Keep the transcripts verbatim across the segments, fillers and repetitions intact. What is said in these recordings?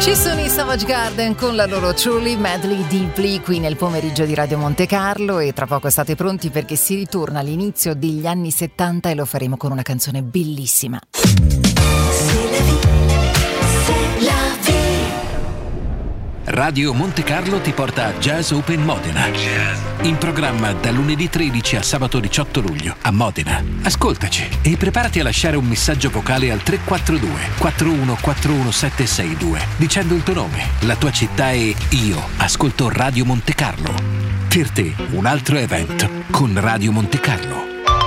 Ci sono i Savage Garden con la loro Truly Madly Deeply qui nel pomeriggio di Radio Monte Carlo, e tra poco state pronti perché si ritorna all'inizio degli anni settanta e lo faremo con una canzone bellissima. Radio Monte Carlo ti porta a Jazz Open Modena. In programma da lunedì tredici a sabato diciotto luglio a Modena. Ascoltaci e preparati a lasciare un messaggio vocale al tre quattro due quattro uno quattro uno sette sei due dicendo il tuo nome, la tua città e io ascolto Radio Monte Carlo. Per te un altro evento con Radio Monte Carlo.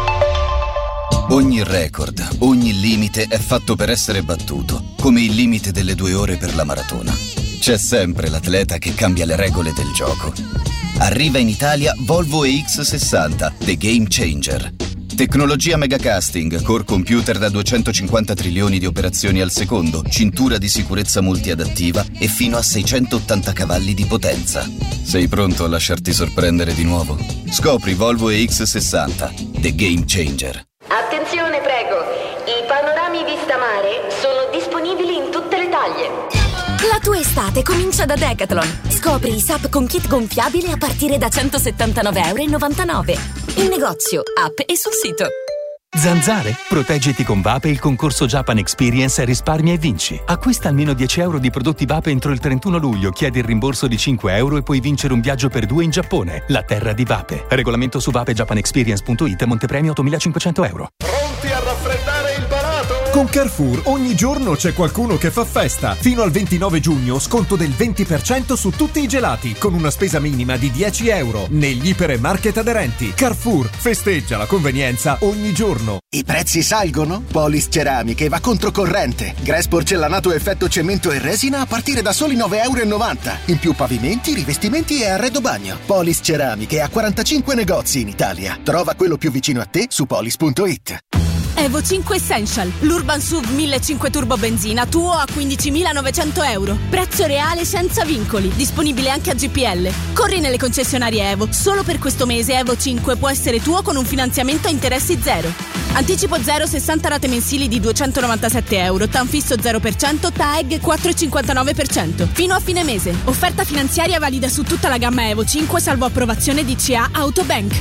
Ogni record, ogni limite è fatto per essere battuto, come il limite delle due ore per la maratona. C'è sempre l'atleta che cambia le regole del gioco. Arriva in Italia Volvo E X sessanta, The Game Changer. Tecnologia megacasting, core computer da duecentocinquanta trilioni di operazioni al secondo, cintura di sicurezza multiadattiva e fino a seicentottanta cavalli di potenza. Sei pronto a lasciarti sorprendere di nuovo? Scopri Volvo E X sessanta, The Game Changer. Attenzione, prego. I panorami vista mare sono disponibili in tutte le taglie. La tua estate comincia da Decathlon. Scopri i S U P con kit gonfiabile a partire da centosettantanove e novantanove euro. In negozio, app e sul sito. Zanzare? Proteggiti con Vape il concorso Japan Experience Risparmia e vinci. Acquista almeno dieci euro di prodotti Vape entro il trentuno luglio, chiedi il rimborso di cinque euro e puoi vincere un viaggio per due in Giappone, la terra di Vape. Regolamento su vape japan experience punto it, Montepremio ottomilacinquecento euro. Pronti a raffreddare il barato? Con Carrefour ogni giorno c'è qualcuno che fa festa. Fino al ventinove giugno sconto del venti per cento su tutti i gelati, con una spesa minima di dieci euro negli iper e market aderenti. Carrefour festeggia la convenienza ogni giorno. I prezzi salgono? Polis Ceramiche va controcorrente. Grass porcellanato effetto cemento e resina a partire da soli nove e novanta euro. In più pavimenti, rivestimenti e arredo bagno. Polis Ceramiche ha quarantacinque negozi in Italia. Trova quello più vicino a te su polis punto it. Evo cinque Essential, l'Urban S U V millecinquecento turbo benzina tuo a quindicimilanovecento euro. Prezzo reale senza vincoli, disponibile anche a G P L. Corri nelle concessionarie Evo. Solo per questo mese Evo cinque può essere tuo con un finanziamento a interessi zero. Anticipo zero, sessanta rate mensili di duecentonovantasette euro. T A N fisso zero per cento, T A E G quattro virgola cinquantanove per cento. Fino a fine mese. Offerta finanziaria valida su tutta la gamma Evo cinque, salvo approvazione D C A Autobank.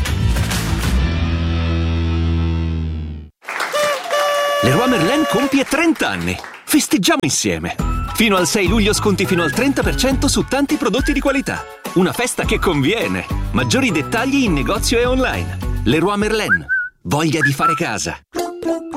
Leroy Merlin compie trenta anni. Festeggiamo insieme. Fino al sei luglio sconti fino al trenta per cento su tanti prodotti di qualità. Una festa che conviene. Maggiori dettagli in negozio e online. Leroy Merlin. Voglia di fare casa.